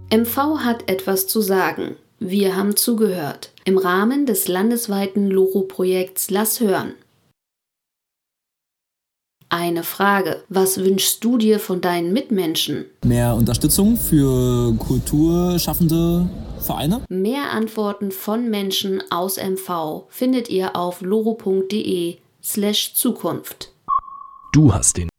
MV hat etwas zu sagen. Wir haben zugehört. Im Rahmen des landesweiten LoRo-Projekts Lass hören. Eine Frage. Was wünschst du dir von deinen Mitmenschen? Mehr Unterstützung für kulturschaffende Vereine. Mehr Antworten von Menschen aus MV findet ihr auf loro.de/Zukunft. Du hast den